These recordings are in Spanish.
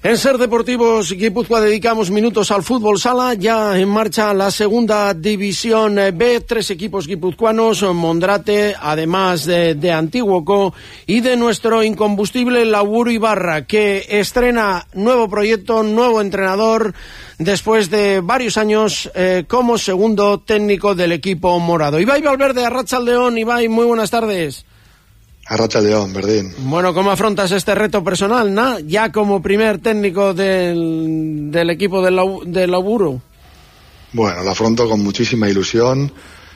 En Ser Deportivos Guipúzcoa dedicamos minutos al fútbol sala, ya en marcha la segunda división B, 3 equipos guipuzcoanos, Mondrate, además de Antiguoco y de nuestro incombustible Lauburu Ibarra, que estrena nuevo proyecto, nuevo entrenador, después de varios años como segundo técnico del equipo morado. Ibai Valverde, Arratsaldeon. Ibai, muy buenas tardes. Arratsaldeon, Verdín. Bueno, ¿cómo afrontas este reto personal, ¿no? Ya como primer técnico del equipo del Lauburu. Bueno, lo afronto con muchísima ilusión.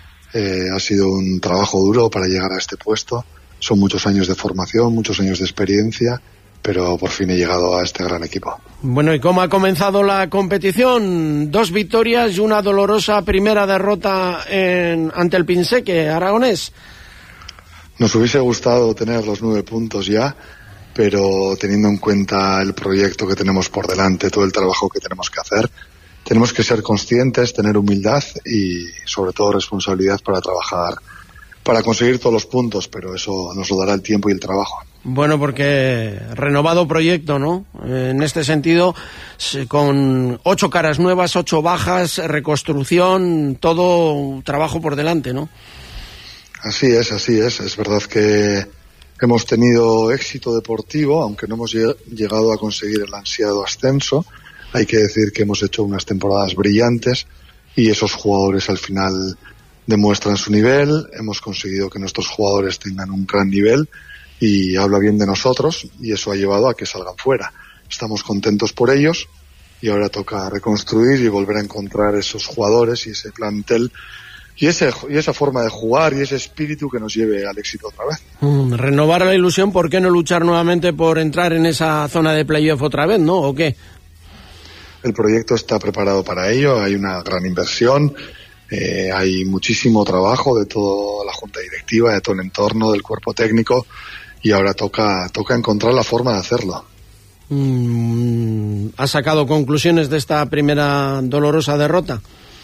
Ha sido un trabajo duro para llegar a este puesto. Son muchos años de formación, muchos años de experiencia, pero por fin he llegado a este gran equipo. Bueno, ¿y cómo ha comenzado la competición? 2 victorias y una dolorosa primera derrota ante el Pinseque aragonés. Nos hubiese gustado tener los 9 puntos ya, pero teniendo en cuenta el proyecto que tenemos por delante, todo el trabajo que tenemos que hacer, tenemos que ser conscientes, tener humildad y sobre todo responsabilidad para trabajar, para conseguir todos los puntos, pero eso nos lo dará el tiempo y el trabajo. Bueno, porque renovado proyecto, ¿no? En este sentido, con 8 caras nuevas, 8 bajas, reconstrucción, todo trabajo por delante, ¿no? Así es. Es verdad que hemos tenido éxito deportivo, aunque no hemos llegado a conseguir el ansiado ascenso. Hay que decir que hemos hecho unas temporadas brillantes y esos jugadores al final demuestran su nivel. Hemos conseguido que nuestros jugadores tengan un gran nivel y habla bien de nosotros, y eso ha llevado a que salgan fuera. Estamos contentos por ellos y ahora toca reconstruir y volver a encontrar esos jugadores y ese plantel y esa forma de jugar y ese espíritu que nos lleve al éxito otra vez. Renovar la ilusión, ¿por qué no luchar nuevamente por entrar en esa zona de playoff otra vez, no? ¿O qué? El proyecto está preparado para ello, hay una gran inversión, hay muchísimo trabajo de toda la junta directiva, de todo el entorno, del cuerpo técnico, y ahora toca encontrar la forma de hacerlo. ¿Has sacado conclusiones de esta primera dolorosa derrota?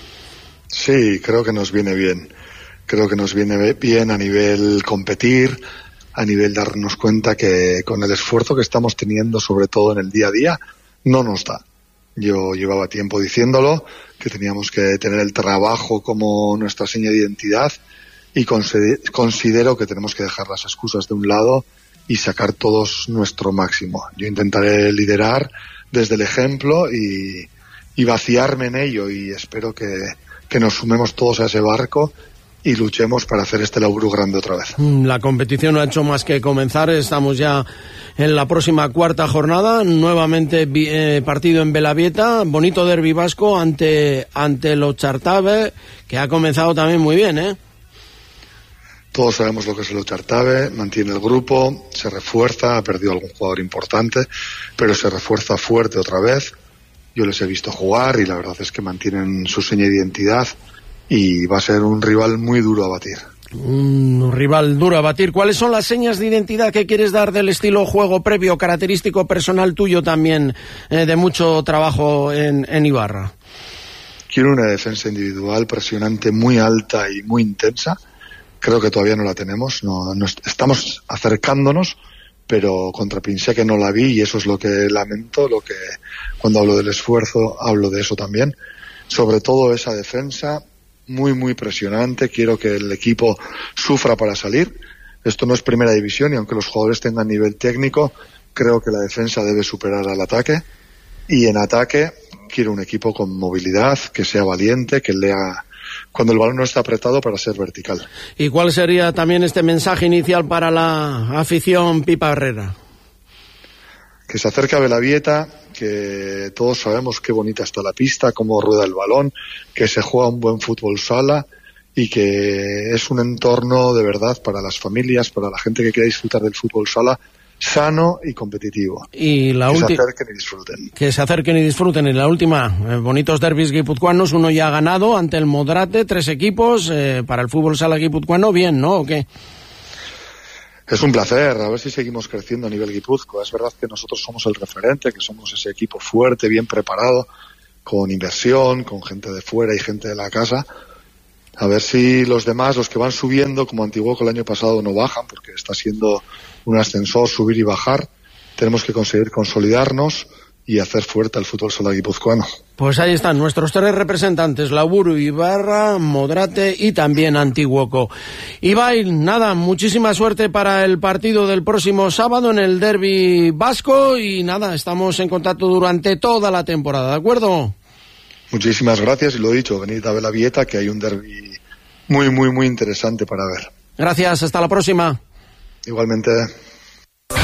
Sí, creo que nos viene bien. Creo que nos viene bien a nivel competir, a nivel darnos cuenta que con el esfuerzo que estamos teniendo, sobre todo en el día a día, no nos da. Yo llevaba tiempo diciéndolo, que teníamos que tener el trabajo como nuestra seña de identidad, y considero que tenemos que dejar las excusas de un lado y sacar todos nuestro máximo. Yo intentaré liderar desde el ejemplo y vaciarme en ello, y espero que nos sumemos todos a ese barco y luchemos para hacer este Lauburu grande otra vez. La competición no ha hecho más que comenzar, estamos ya en la próxima 4ª jornada, nuevamente partido en Belavieta, bonito derbi vasco ante el Otxartabe, que ha comenzado también muy bien, ¿eh? Todos sabemos lo que es el Otxartabe, mantiene el grupo, se refuerza, ha perdido algún jugador importante, pero se refuerza fuerte otra vez. Yo les he visto jugar y la verdad es que mantienen su seña de identidad y va a ser un rival muy duro a batir. Un rival duro a batir. ¿Cuáles son las señas de identidad que quieres dar del estilo juego previo, característico personal tuyo también, de mucho trabajo en Ibarra? Quiero una defensa individual presionante, muy alta y muy intensa. Creo que todavía no la tenemos, no estamos acercándonos, pero contra Pinseque no la vi y eso es lo que lamento, cuando hablo del esfuerzo hablo de eso también. Sobre todo esa defensa muy muy presionante, quiero que el equipo sufra para salir. Esto no es primera división y aunque los jugadores tengan nivel técnico, creo que la defensa debe superar al ataque, y en ataque quiero un equipo con movilidad, que sea valiente, que lea cuando el balón no está apretado para ser vertical. ¿Y cuál sería también este mensaje inicial para la afición Pipa Herrera? Que se acerque a Belavieta, que todos sabemos qué bonita está la pista, cómo rueda el balón, que se juega un buen fútbol sala y que es un entorno de verdad para las familias, para la gente que quiera disfrutar del fútbol sala, sano y competitivo. Y la que se acerquen y disfruten. Que se acerquen y disfruten. En la última, bonitos derbis guipuzcoanos, uno ya ha ganado ante el Mondrate, 3 equipos, para el fútbol sala guipuzcoano, bien, ¿no? ¿O qué? Es un placer, a ver si seguimos creciendo a nivel Guipúzcoa. Es verdad que nosotros somos el referente, que somos ese equipo fuerte, bien preparado, con inversión, con gente de fuera y gente de la casa. A ver si los demás, los que van subiendo, como Antiguoco el año pasado, no bajan, porque está siendo un ascensor subir y bajar. Tenemos que conseguir consolidarnos, y hacer fuerte al fútbol sala guipuzcoano. Pues ahí están nuestros 3 representantes, Lauburu, Ibarra, Modrate y también Antiguoco. Ibai, nada, muchísima suerte para el partido del próximo sábado en el derbi vasco y nada, estamos en contacto durante toda la temporada, ¿de acuerdo? Muchísimas gracias y lo dicho, venid a ver la Vieta, que hay un derbi muy, muy, muy interesante para ver. Gracias, hasta la próxima. Igualmente.